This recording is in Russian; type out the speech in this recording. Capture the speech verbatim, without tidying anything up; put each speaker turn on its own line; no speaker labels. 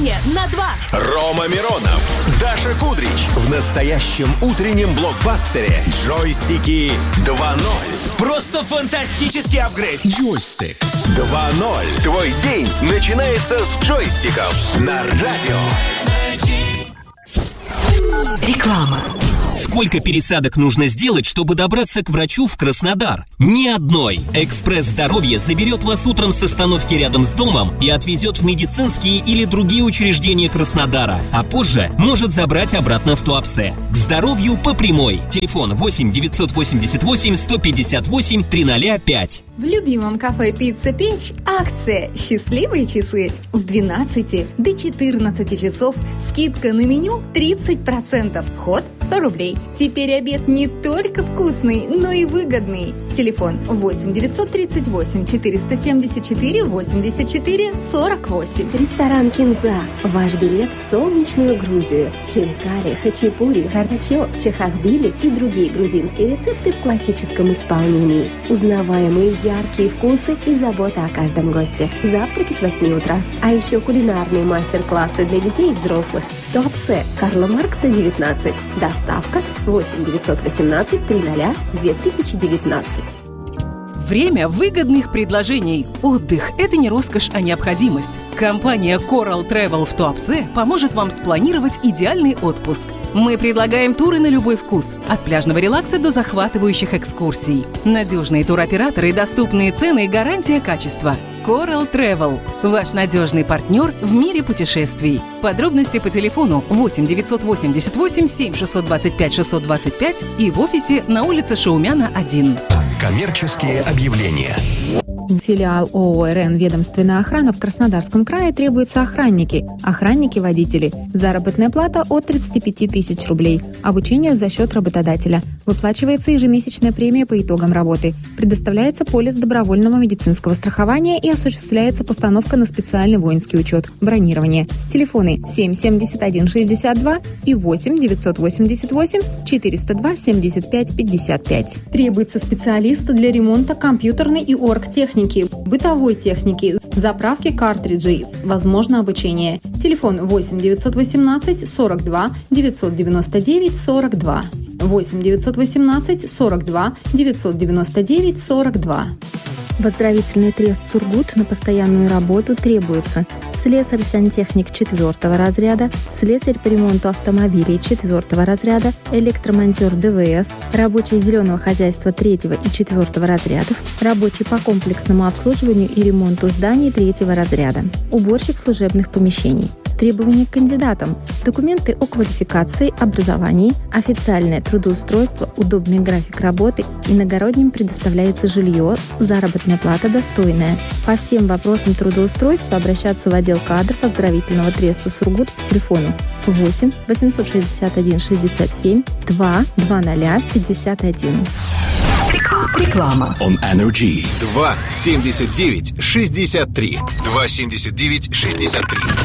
умножение на два.
Рома Миронов, Даша Кудрич в настоящем утреннем блокбастере «Джойстики два ноль».
Просто фантастический апгрейд.
Джойстикс два ноль. Твой день начинается с джойстиков на радио.
Реклама.
Сколько пересадок нужно сделать, чтобы добраться к врачу в Краснодар? Ни одной. «Экспресс Здоровья» заберет вас утром с остановки рядом с домом и отвезет в медицинские или другие учреждения Краснодара, а позже может забрать обратно в Туапсе. К здоровью по прямой. Телефон восемь девятьсот восемьдесят восемь сто пятьдесят восемь триста пять.
В любимом кафе «Пицца Печь» акция «Счастливые часы» с двенадцати до четырнадцати часов. Скидка на меню тридцать процентов. Вход сто рублей. Теперь обед не только вкусный, но и выгодный. Телефон восемь девятьсот тридцать восемь четыреста семьдесят четыре восемьдесят четыре сорок восемь.
Ресторан «Кинза». Ваш билет в солнечную Грузию. Хинкали, хачапури, хартачо, чахахбили и другие грузинские рецепты в классическом исполнении. Узнаваемые яркие вкусы и забота о каждом госте. Завтраки с восьми утра. А еще кулинарные мастер-классы для детей и взрослых. Туапсе, Карла Маркса, девятнадцать. Доставка восемь девятьсот восемнадцать триста две тысячи девятнадцать.
Время выгодных предложений. Отдых – это не роскошь, а необходимость. Компания Coral Travel в Туапсе поможет вам спланировать идеальный отпуск. Мы предлагаем туры на любой вкус, от пляжного релакса до захватывающих экскурсий. Надежные туроператоры, доступные цены и гарантия качества. Coral Travel – ваш надежный партнер в мире путешествий. Подробности по телефону восемь девятьсот восемьдесят восемь семь шестьсот двадцать пять шестьсот двадцать пять и в офисе на улице Шаумяна, один.
Коммерческие объявления.
Филиал ООО «РН Ведомственная охрана» в Краснодарском крае требуются охранники, охранники-водители. Заработная плата от тридцати пяти тысяч рублей. Обучение за счет работодателя. Выплачивается ежемесячная премия по итогам работы. Предоставляется полис добровольного медицинского страхования и осуществляется постановка на специальный воинский учет. Бронирование. Телефоны семь семьдесят один шестьдесят два и восемь девятьсот восемьдесят восемь четыреста два семьдесят пять пятьдесят пять. Требуется специалист для ремонта компьютерной и оргтехники, бытовой техники, заправки картриджей. Возможно обучение. Телефон восемь девятьсот восемнадцать сорок два девятьсот девяносто девять сорок два. восемь девятьсот восемнадцать сорок два девятьсот девяносто девять сорок два.
В оздоровительный трест «Сургут» на постоянную работу требуется слесарь-сантехник четвертого разряда, слесарь по ремонту автомобилей четвертого разряда, электромонтер ДВС, рабочий зеленого хозяйства третьего и четвертого разрядов, рабочий по комплексному обслуживанию и ремонту зданий третьего разряда, уборщик служебных помещений. Требования к кандидатам: документы о квалификации, образовании, официальное трудоустройство, удобный график работы, иногородним предоставляется жилье, заработная плата достойная. По всем вопросам трудоустройства обращаться в отдел кадров оздоровительного треста «Сургут» по телефону восемь восемьсот шестьдесят один шестьдесят семь два двадцать пятьдесят один.
Реклама.
On Energy два семьдесят девять шестьдесят три. два семьдесят девять шестьдесят три.